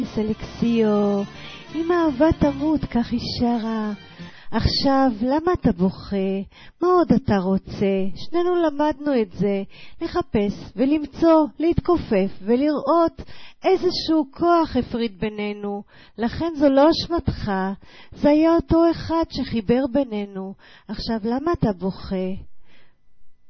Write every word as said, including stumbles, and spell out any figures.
סלקסיו, אם אהבה תמות, כך היא שרה. עכשיו, למה אתה בוכה? מה עוד אתה רוצה? שנינו למדנו את זה, לחפש ולמצוא, להתכופף ולראות איזשהו כוח הפריד בינינו. לכן זו לא אשמתך, זה היה אותו אחד שחיבר בינינו. עכשיו, למה אתה בוכה?